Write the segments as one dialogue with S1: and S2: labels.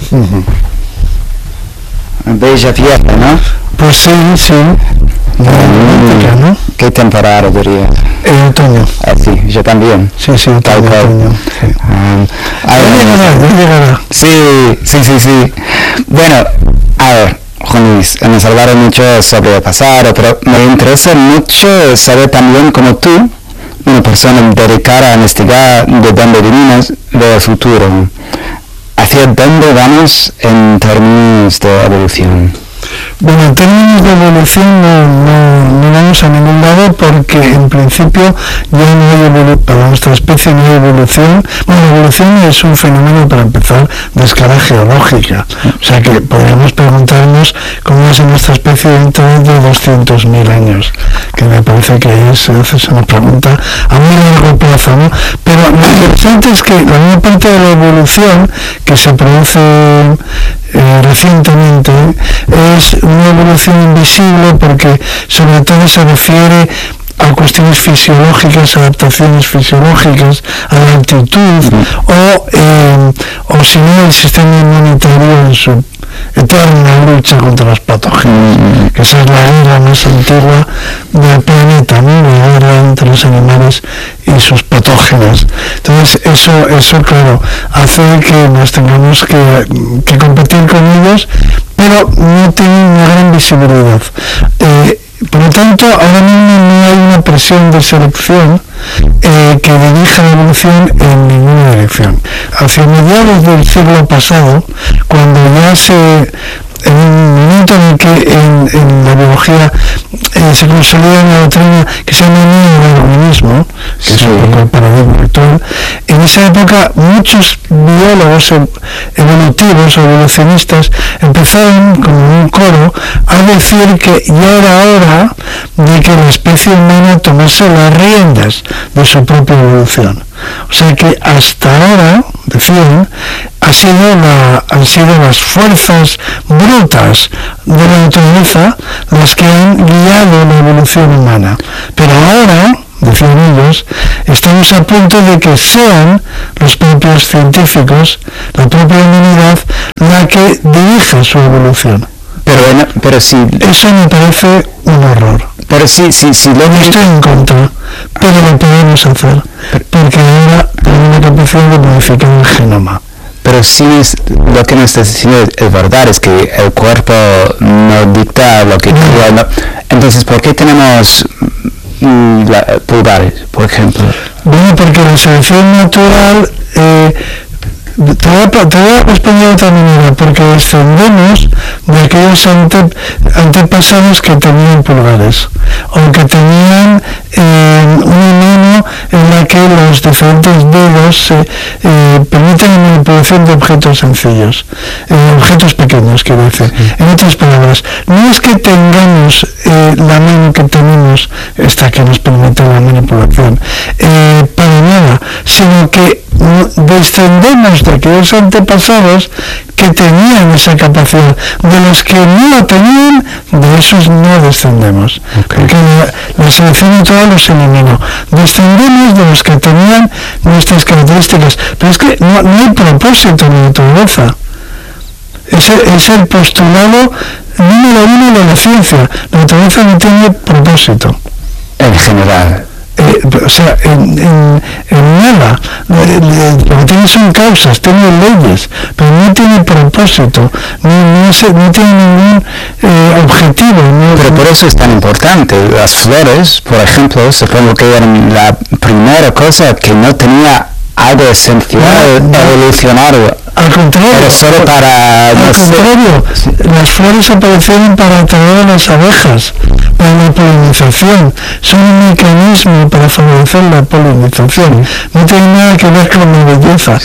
S1: Bella fiesta, ¿no?
S2: Pues sí. ¿No?
S1: ¿Qué temporada diría?
S2: El otoño.
S1: Sí, yo también.
S2: Sí, otoño. Sí. Llegará.
S1: Sí. Bueno, a ver, Juan Luis, hemos hablado mucho sobre el pasado, pero me interesa mucho saber también cómo tú, una persona dedicada a investigar de dónde venimos, ve el futuro. ¿Hacia dónde vamos en términos de evolución?
S2: Bueno, en términos de evolución no vamos a ningún lado, porque en principio ya no hay evolución, para nuestra especie no hay evolución. Bueno, la evolución es un fenómeno, para empezar, de escala geológica. O sea que podríamos preguntarnos cómo es nuestra especie dentro de 200.000 años, que me parece que es una pregunta a muy largo plazo, ¿no? Pero lo interesante es que la mayor parte de la evolución que se produce recientemente es una evolución invisible, porque sobre todo se refiere a cuestiones fisiológicas, adaptaciones fisiológicas, a la altitud, o si no, el sistema inmunitario en su eterna lucha contra los patógenos, que esa es la guerra más antigua del planeta, ¿no? La guerra entre los animales y sus patógenos. Entonces eso claro, hace que nos tengamos que competir con ellos, pero no tienen una gran visibilidad. Por lo tanto, ahora mismo no hay una presión de selección que dirija la evolución en ninguna dirección. Hacia mediados del siglo pasado, cuando en un momento en que en la biología se consolida una doctrina que se llama neodarwinismo, que es un poco el paradigma actual, en esa época muchos biólogos evolutivos o evolucionistas empezaron como un coro a decir que ya era hora de que la especie humana tomase las riendas de su propia evolución. O sea que hasta ahora, decían, han sido las fuerzas brutas de la naturaleza las que han guiado la evolución humana. Pero ahora, decían ellos, estamos a punto de que sean los propios científicos, la propia humanidad, la que dirija su evolución.
S1: Pero si...
S2: Eso me parece un horror.
S1: Pero si
S2: no estoy en contra, pero lo podemos hacer, porque ahora tenemos la capacidad de modificar el genoma.
S1: Pero si lo que nos estás diciendo es verdad, es que el cuerpo no dicta lo que quiere. No. Entonces, ¿por qué tenemos pulgares, por ejemplo?
S2: Bueno, porque la selección natural... Te voy a responder de otra manera, porque descendemos de aquellos antepasados que tenían pulgares, o que tenían una mano en la que los diferentes dedos permiten la manipulación de objetos sencillos, objetos pequeños, quiero decir. En otras palabras, no es que tengamos la mano que tenemos, esta que nos permite la manipulación, para nada, sino que descendemos de aquellos antepasados que tenían esa capacidad. De los que no la tenían, de esos no descendemos, porque la selección natural los eliminó. Descendemos de los que tenían nuestras características, pero es que no hay propósito en la naturaleza. Es el postulado número uno de la ciencia. La naturaleza no tiene propósito
S1: en general.
S2: O sea, en nada. Lo que tiene son causas, tiene leyes, pero no tiene propósito, no tiene ningún objetivo.
S1: Pero por eso es tan importante. Las flores, por ejemplo, supongo que eran la primera cosa que no tenía algo esencial evolucionario.
S2: Al contrario,
S1: pero solo para...
S2: las flores aparecieron para atraer a las abejas, para la polinización. Son un mecanismo para favorecer la polinización. No tiene nada que ver con la belleza.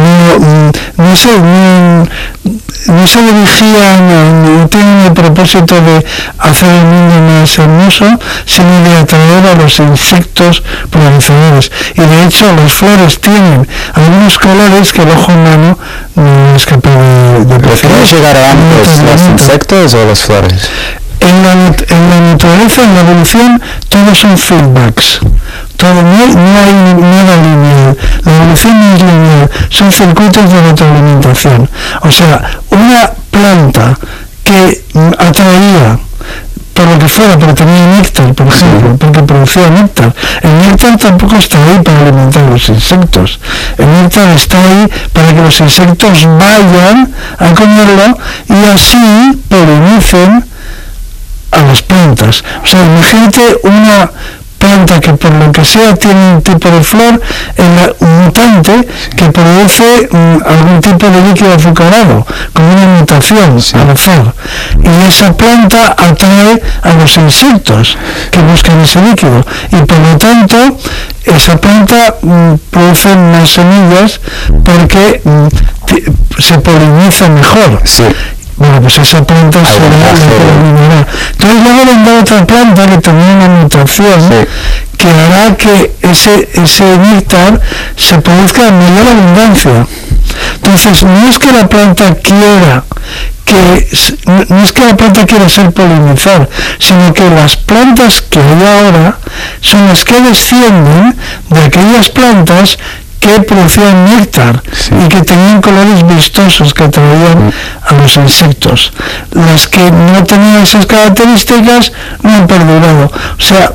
S2: No se dirigían, no tienen el propósito de hacer el mundo más hermoso, sino de atraer a los insectos polinizadores. Y de hecho las flores tienen algunos colores que el ojo humano no es capaz de percibir.
S1: ¿Qué llegará antes, los insectos o las flores?
S2: En la naturaleza, en la evolución, todos son feedbacks. todo, no hay nada lineal, la evolución no es lineal, son circuitos de retroalimentación. O sea, una planta que atraía por lo que fuera, pero tenía néctar, por ejemplo, porque producía néctar. El néctar tampoco está ahí para alimentar a los insectos. El néctar está ahí para que los insectos vayan a comerlo y así polinicen a las plantas. O sea, imagínate una planta que por lo que sea tiene un tipo de flor, un mutante que produce algún tipo de líquido azucarado, como una mutación al azar. Y esa planta atrae a los insectos que buscan ese líquido. Y por lo tanto, esa planta produce más semillas porque se poliniza mejor. Sí. Bueno, pues esa planta será la polinizará. Entonces luego vendrá otra planta que tendrá una mutación que hará que ese néctar se produzca en mayor abundancia. Entonces no es que la planta quiera ser polinizar, sino que las plantas que hay ahora son las que descienden de aquellas plantas que producían néctar y que tenían colores vistosos que atraían a los insectos. Las que no tenían esas características no han perdurado. O sea,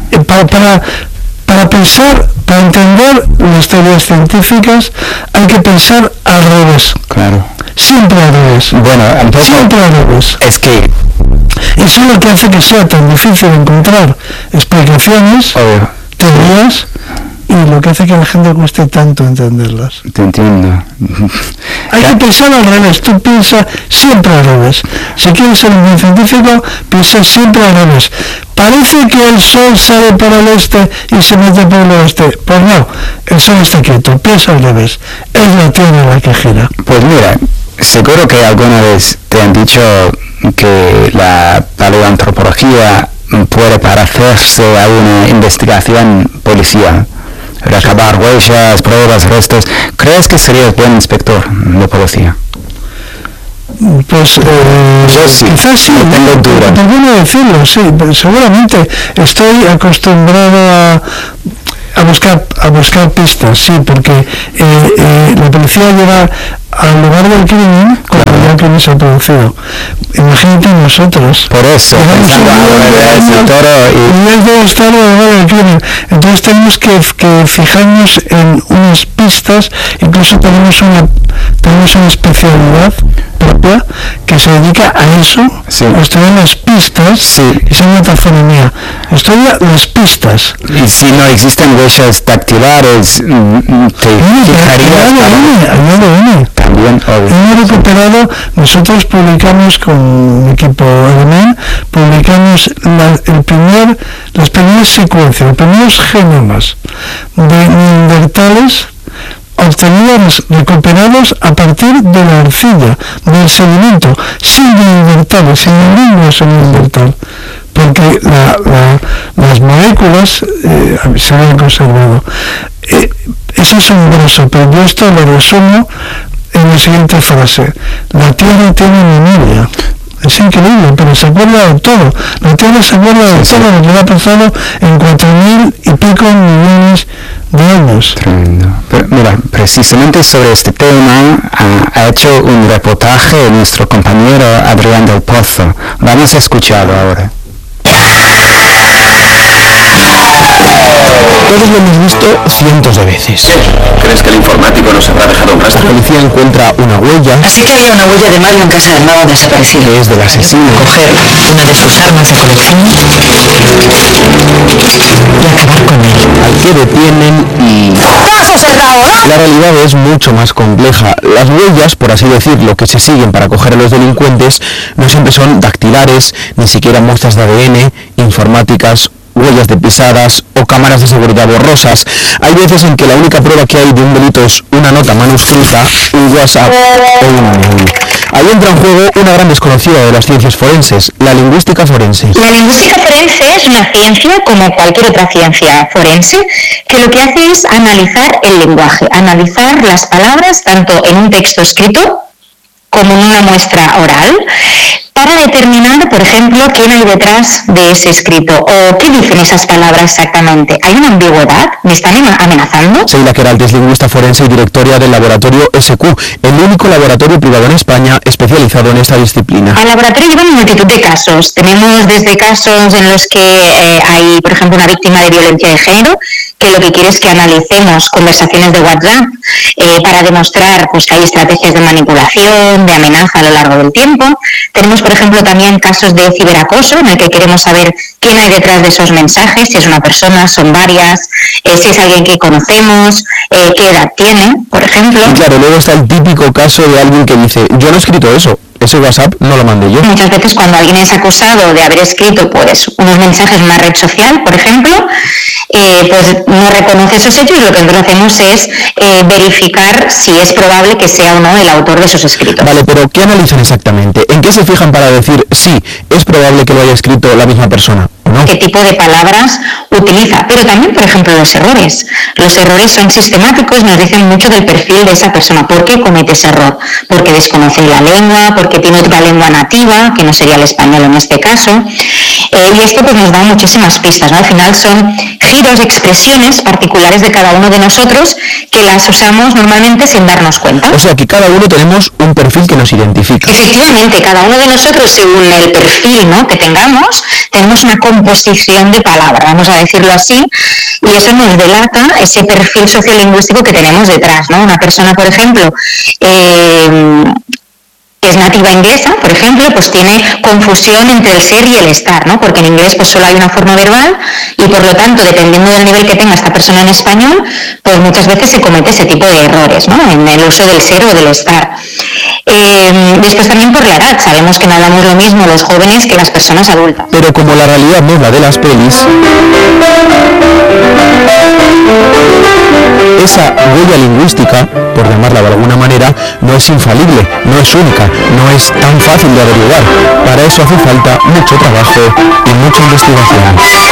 S2: para pensar, para entender las teorías científicas, hay que pensar al revés.
S1: Claro.
S2: Siempre al revés.
S1: Bueno,
S2: siempre al revés.
S1: Es que
S2: eso es lo que hace que sea tan difícil encontrar explicaciones, teorías, y lo que hace que a la gente cueste tanto entenderlas.
S1: Te entiendo.
S2: Hay que pensar al revés. Tú piensas siempre al revés. Si quieres ser un buen científico, piensa siempre al revés. Parece que el sol sale por el este y se mete por el oeste. Pues no, el sol está quieto, piensa al revés. Es la Tierra la que gira.
S1: Pues mira, seguro que alguna vez te han dicho que la paleoantropología puede parecerse a una investigación policial. Recabar huellas, pruebas, restos. ¿Crees que serías buen inspector de policía?
S2: Pues
S1: yo sí,
S2: quizás sí,
S1: tengo duda.
S2: ¿Por qué no decirlo? Sí, pero seguramente estoy acostumbrado a buscar pistas, sí, porque la policía llega al lugar del crimen cuando ya el crimen se ha producido. Imagínate nosotros.
S1: Por eso,
S2: y él debe estar al lugar del crimen. Entonces tenemos que fijarnos en unas pistas, incluso tenemos una especialidad propia que se dedica a eso, a estudiar las pistas, y se llama taxonomía. Estudia las pistas.
S1: Y si no existen huellas dactilares, te fijarías
S2: también. Hemos recuperado, nosotros publicamos con un equipo alemán, publicamos las primeras secuencias, los primeros genomas de neandertales obtenidos, recuperados a partir de la arcilla, del sedimento, sin neandertales, sin ningún hueso neandertal, porque las moléculas se habían conservado. Es asombroso, pero yo esto lo resumo en la siguiente frase: la Tierra tiene memoria. Es increíble, pero se acuerda de todo. La Tierra se acuerda de todo lo que ha pasado en 4.000 y pico millones de años.
S1: Tremendo. Pero mira, precisamente sobre este tema ha hecho un reportaje nuestro compañero Adrián del Pozo. Vamos a escucharlo ahora.
S3: Todos lo hemos visto cientos de veces.
S4: ¿Crees que el informático nos habrá dejado un rastro?
S3: La policía encuentra una huella.
S5: Así que había una huella de Mario en casa del mago desaparecido.
S3: Que es del asesino.
S5: Coger una de sus armas de colección y acabar con él.
S3: Al que detienen y...
S5: ¡Caso cerrado!
S3: La realidad es mucho más compleja. Las huellas, por así decirlo, que se siguen para coger a los delincuentes, no siempre son dactilares, ni siquiera muestras de ADN, informáticas, huellas de pisadas o cámaras de seguridad borrosas. Hay veces en que la única prueba que hay de un delito es una nota manuscrita, un WhatsApp o un mail. Ahí entra en juego una gran desconocida de las ciencias forenses, la lingüística forense.
S6: La lingüística forense es una ciencia como cualquier otra ciencia forense que lo que hace es analizar el lenguaje, analizar las palabras tanto en un texto escrito como en una muestra oral, para determinar, por ejemplo, quién hay detrás de ese escrito o qué dicen esas palabras exactamente. ¿Hay una ambigüedad? ¿Me están amenazando?
S3: Sheila Queralt es lingüista forense y directora del laboratorio SQ, el único laboratorio privado en España especializado en esta disciplina.
S6: Al laboratorio llevan multitud de casos. Tenemos desde casos en los que hay, por ejemplo, una víctima de violencia de género, que lo que quiere es que analicemos conversaciones de WhatsApp para demostrar pues, que hay estrategias de manipulación, de amenaza a lo largo del tiempo. Tenemos, por ejemplo, también casos de ciberacoso, en el que queremos saber quién hay detrás de esos mensajes, si es una persona, son varias, si es alguien que conocemos, qué edad tiene, por ejemplo.
S3: Y claro, luego está el típico caso de alguien que dice, yo no he escrito eso, ese WhatsApp no lo mandé yo.
S6: Muchas veces cuando alguien es acusado de haber escrito pues unos mensajes en una red social, por ejemplo, pues no reconoce esos hechos y lo que nosotros hacemos es verificar si es probable que sea o no el autor de esos escritos.
S3: Vale, pero ¿qué analizan exactamente? ¿En qué se fijan para decir sí, es probable que lo haya escrito la misma persona o no?
S6: ¿Qué tipo de palabras utiliza? Pero también, por ejemplo, los errores. Los errores son sistemáticos, nos dicen mucho del perfil de esa persona. ¿Por qué comete ese error? Porque desconoce la lengua, porque tiene otra lengua nativa, que no sería el español en este caso. Y esto pues nos da muchísimas pistas, ¿no? Al final son giros, expresiones particulares de cada uno de nosotros que las usamos normalmente sin darnos cuenta.
S3: O sea que cada uno tenemos un perfil que nos identifica.
S6: Efectivamente, cada uno de nosotros, según el perfil, ¿no?, que tengamos, tenemos una composición de palabras, vamos a decirlo así, y eso nos delata ese perfil sociolingüístico que tenemos detrás, ¿no? Una persona, por ejemplo, que es nativa inglesa, por ejemplo, pues tiene confusión entre el ser y el estar, ¿no? Porque en inglés pues solo hay una forma verbal y por lo tanto, dependiendo del nivel que tenga esta persona en español, pues muchas veces se comete ese tipo de errores, ¿no?, en el uso del ser o del estar. Después también por la edad, sabemos que no hablamos lo mismo los jóvenes que las personas adultas.
S3: Pero como la realidad no es la de las pelis, esa huella lingüística, por llamarla de alguna manera, no es infalible, no es única, no es tan fácil de averiguar. Para eso hace falta mucho trabajo y mucha investigación.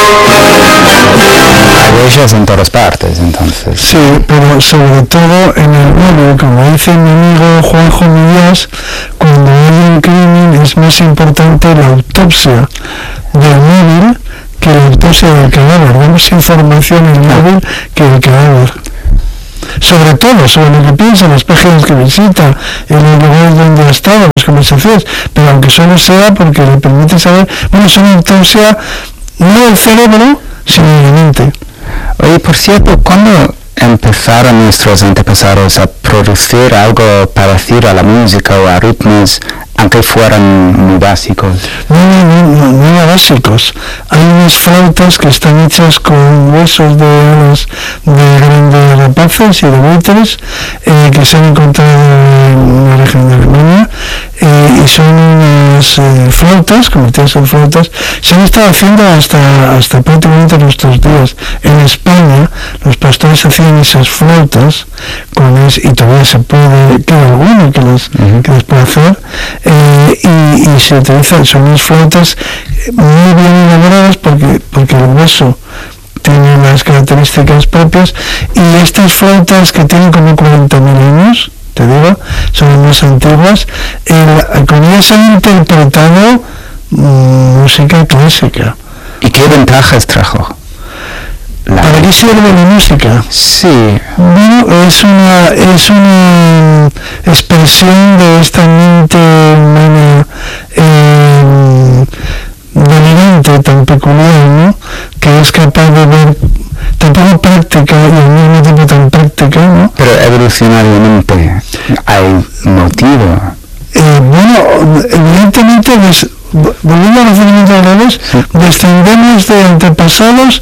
S1: Hay huellas en todas partes, entonces.
S2: Sí, pero sobre todo en el móvil, como dice mi amigo Juanjo Millás, cuando hay un crimen es más importante la autopsia del móvil que la autopsia del cadáver. Damos información en el móvil que el cadáver. Sobre todo, sobre lo que piensa, las páginas que visita, en los lugares donde ha estado, las conversaciones, pero aunque solo sea porque le permite saber, bueno, es una autopsia no del cerebro, sino de la mente.
S1: Oye, por cierto, ¿cuándo empezaron nuestros antepasados a producir algo parecido a la música o a ritmos, aunque fueran muy básicos?
S2: No básicos. Hay unas flautas que están hechas con huesos de alas de grandes rapaces y de buitres que se han encontrado en una región de Alemania y son unas flautas, convertidas en flautas, se han estado haciendo hasta prácticamente nuestros días. En España los pastores hacían esas flautas y todavía se puede, queda alguno que las puede hacer, y se utilizan, son unas flautas muy bien elaboradas porque el hueso tiene unas características propias, y estas flautas que tienen como 40.000 años, te digo, son las más antiguas, con ellas han interpretado música clásica.
S1: ¿Y qué ventajas trajo?
S2: ¿Para qué sirve la música?
S1: Sí.
S2: Bueno, es una expresión de esta mente humana dominante, tan peculiar, ¿no?, que es capaz de ver tan poco práctica y al mismo tiempo tan práctica, ¿no?
S1: Pero evolucionariamente hay motivo.
S2: Bueno, evidentemente, volviendo a los elementos agrarios, descendemos de antepasados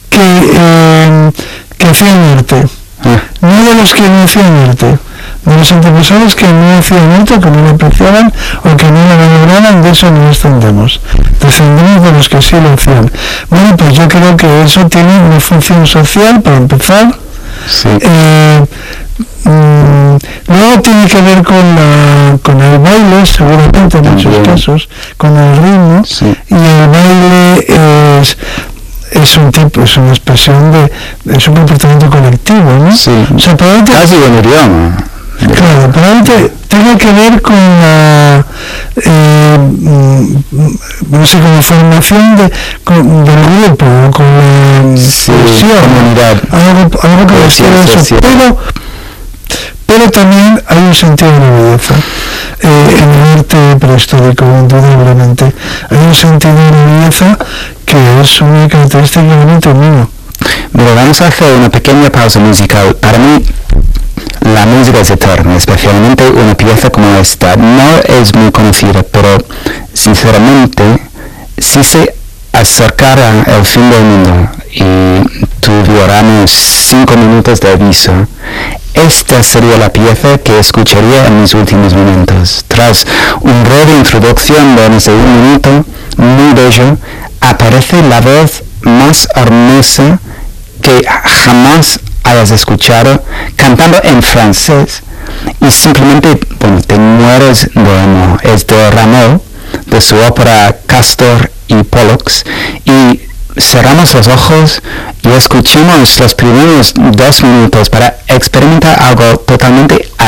S2: que hacían arte, no de los que no hacían arte, de los antepasados que no hacían arte, que no lo apreciaban o que no lo valoraban. De eso no descendemos de los que sí lo hacían. Bueno, pues yo creo que eso tiene una función social, para empezar.
S1: Sí.
S2: Luego tiene que ver con el baile, seguramente en muchos casos, con el ritmo, y el baile es una expresión es un comportamiento colectivo, ¿no?
S1: Sí.
S2: O sea,
S1: casi un idioma.
S2: Claro, probablemente tenga que ver con la no sé, con la formación del grupo, con la
S1: comunidad,
S2: algo que refiere a eso, pero también hay un sentido de la belleza en el arte prehistórico, indudablemente hay un sentido de la belleza que es una característica realmente humana.
S1: Bueno, vamos a hacer una pequeña pausa musical. Para mí la música es eterna, especialmente una pieza como esta. No es muy conocida, pero sinceramente, si se acercara el fin del mundo y tuviéramos 5 minutos de aviso, esta sería la pieza que escucharía en mis últimos momentos. Tras un breve introducción de más de 1 minuto, muy bello, aparece la voz más hermosa que jamás hayas escuchado, cantando en francés, y simplemente, bueno, te mueres de amor. Es de Rameau, de su ópera Castor y Pollux, y cerramos los ojos y escuchemos los primeros 2 minutos para experimentar algo totalmente